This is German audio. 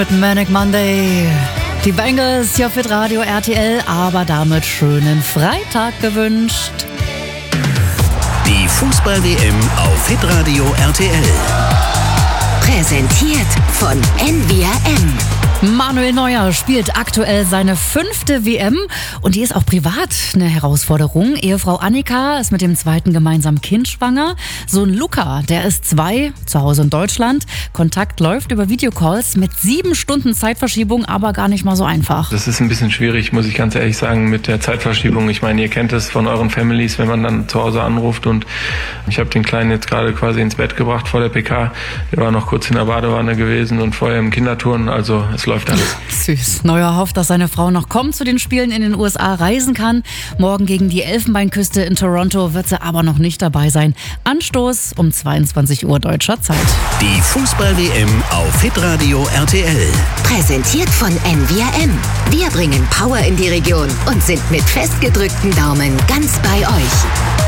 Mit Manic Monday. Die Bengals hier auf Hitradio RTL, aber damit schönen Freitag gewünscht. Die Fußball-WM auf Hitradio RTL. Präsentiert von NVRM. Manuel Neuer spielt aktuell seine 5. WM und die ist auch privat eine Herausforderung. Ehefrau Annika ist mit dem 2. gemeinsamen Kind schwanger. Sohn Luca, der ist 2, zu Hause in Deutschland. Kontakt läuft über Videocalls mit 7 Stunden Zeitverschiebung, aber gar nicht mal so einfach. Das ist ein bisschen schwierig, muss ich ganz ehrlich sagen, mit der Zeitverschiebung. Ich meine, ihr kennt es von euren Families, wenn man dann zu Hause anruft, und ich habe den Kleinen jetzt gerade quasi ins Bett gebracht vor der PK. Der war noch kurz in der Badewanne gewesen und vorher im Kinderturnen, also es läuft alles. Süß. Neuer hofft, dass seine Frau noch kommt zu den Spielen in den USA, reisen kann. Morgen gegen die Elfenbeinküste in Toronto wird sie aber noch nicht dabei sein. Anstoß um 22 Uhr deutscher Zeit. Die Fußball-WM auf Hitradio RTL. Präsentiert von NVRM. Wir bringen Power in die Region und sind mit festgedrückten Daumen ganz bei euch.